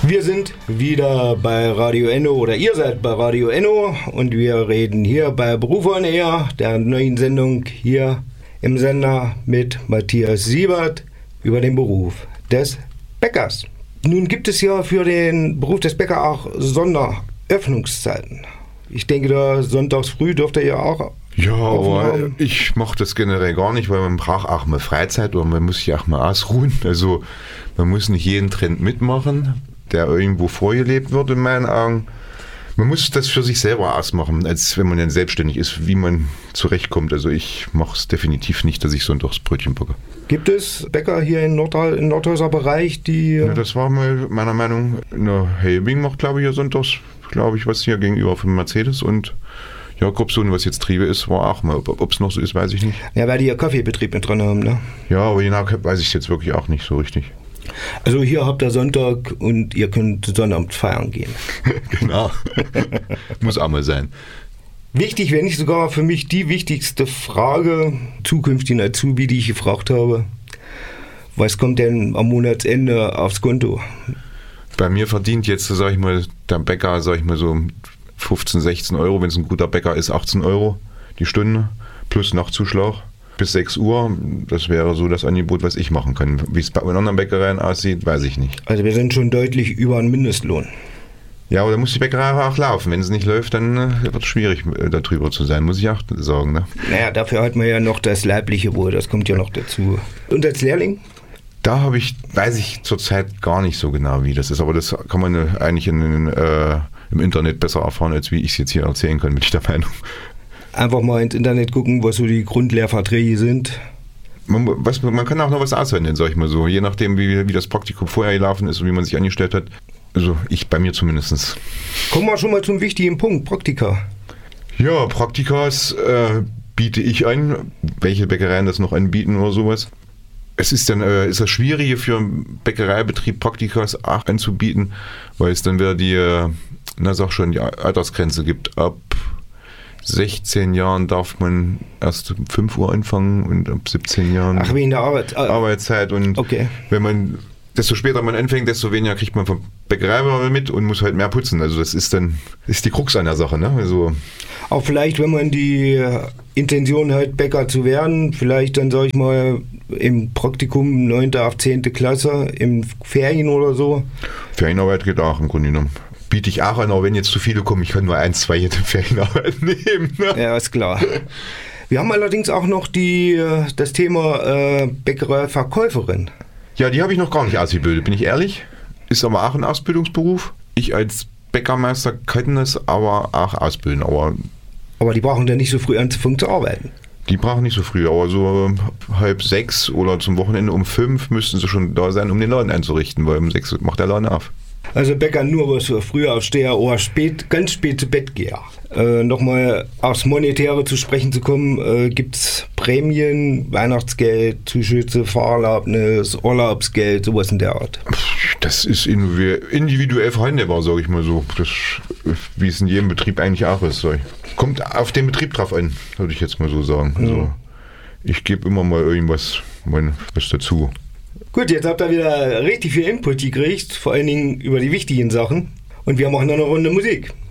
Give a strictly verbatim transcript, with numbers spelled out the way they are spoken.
Wir sind wieder bei Radio Enno oder ihr seid bei Radio Enno und wir reden hier bei Beruf on Air, der neuen Sendung hier im Sender mit Matthias Siebert über den Beruf des Bäckers. Nun gibt es ja für den Beruf des Bäckers auch Sonderöffnungszeiten. Ich denke, da sonntags früh dürft ihr ja auch. Ja, aber ich mache das generell gar nicht, weil man braucht auch mal Freizeit oder man muss sich auch mal ausruhen. Also man muss nicht jeden Trend mitmachen, der irgendwo vorgelebt wird in meinen Augen. Man muss das für sich selber ausmachen, als wenn man dann selbstständig ist, wie man zurechtkommt. Also ich mache es definitiv nicht, dass ich sonntags Brötchen backe. Gibt es Bäcker hier im Nordhal- im Nordhäuser Bereich, die... Ja, das war mal meiner Meinung nach, Helbing macht, glaube ich, ja sonntags, glaube ich, was hier gegenüber von Mercedes und Jakobson, was jetzt Triebe ist, war auch mal. Ob es noch so ist, weiß ich nicht. Ja, weil die ja Kaffeebetrieb mit drin haben, ne? Ja, aber genau weiß ich jetzt wirklich auch nicht so richtig. Also hier habt ihr Sonntag und ihr könnt Sonnabend feiern gehen. Genau. Muss auch mal sein. Wichtig, wenn nicht sogar für mich die wichtigste Frage zukünftigen Azubi, die ich gefragt habe. Was kommt denn am Monatsende aufs Konto? Bei mir verdient jetzt, sag ich mal, der Bäcker, sag ich mal so fünfzehn, sechzehn Euro, wenn es ein guter Bäcker ist, achtzehn Euro die Stunde plus Nachtzuschlag. Bis sechs Uhr, das wäre so das Angebot, was ich machen kann. Wie es bei anderen Bäckereien aussieht, weiß ich nicht. Also wir sind schon deutlich über einen Mindestlohn. Ja, aber da muss die Bäckerei auch laufen. Wenn es nicht läuft, dann äh, wird es schwierig, äh, darüber zu sein, muss ich auch sagen. Ne? Naja, dafür hat man ja noch das leibliche Wohl, das kommt ja noch dazu. Und als Lehrling? Da habe ich, weiß ich zurzeit gar nicht so genau, wie das ist. Aber das kann man äh, eigentlich in, äh, im Internet besser erfahren, als wie ich es jetzt hier erzählen kann, bin ich der Meinung. Einfach mal ins Internet gucken, was so die Grundlehrverträge sind. Man, was, man kann auch noch was aushandeln, sag ich mal so. Je nachdem, wie, wie das Praktikum vorher gelaufen ist und wie man sich angestellt hat. Also ich bei mir zumindest. Kommen wir schon mal zum wichtigen Punkt, Praktika. Ja, Praktikas äh, biete ich an. Welche Bäckereien das noch anbieten oder sowas. Es ist dann äh, ist das Schwierige für einen Bäckereibetrieb, Praktikas auch anzubieten, weil es dann wieder die, äh, na sag schon, die Altersgrenze gibt. Ab sechzehn Jahren darf man erst um fünf Uhr anfangen und ab siebzehn Jahren Ach, wegen der Arbeit, ah, Arbeitszeit. Und okay. Wenn man, desto später man anfängt, desto weniger kriegt man vom Bäckerei mit und muss halt mehr putzen. Also das ist dann, ist die Krux an der Sache, ne? Also auch vielleicht, wenn man die Intention hat, Bäcker zu werden, vielleicht dann, sag ich mal, im Praktikum neunte auf zehnte Klasse, im Ferien oder so. Ferienarbeit geht auch im Grunde genommen. Biete ich auch an, aber wenn jetzt zu viele kommen, ich kann nur ein, zwei jede Ferienarbeit nehmen. Ne? Ja, ist klar. Wir haben allerdings auch noch die, das Thema äh, Bäckerei-Verkäuferin. Ja, die habe ich noch gar nicht ausgebildet, bin ich ehrlich. Ist aber auch ein Ausbildungsberuf. Ich als Bäckermeister kann das aber auch ausbilden. Aber, aber die brauchen dann nicht so früh anzufangen zu arbeiten. Die brauchen nicht so früh, aber so halb sechs oder zum Wochenende um fünf müssten sie schon da sein, um den Laden einzurichten, weil um sechs macht der Laden auf. Also Bäcker nur was für Frühaufsteher oder spät, ganz spät zu Bett gehe. Äh, Nochmal aufs Monetäre zu sprechen zu kommen, äh, gibt es Prämien, Weihnachtsgeld, Zuschüsse, Fahrerlaubnis, Urlaubsgeld, sowas in der Art. Das ist individuell verhandelbar, sage ich mal so. Das, wie es in jedem Betrieb eigentlich auch ist. Kommt auf den Betrieb drauf an, würde ich jetzt mal so sagen. Also, mhm. Ich gebe immer mal irgendwas mein, was dazu. Gut, jetzt habt ihr wieder richtig viel Input gekriegt, vor allen Dingen über die wichtigen Sachen. Und wir machen noch eine Runde Musik.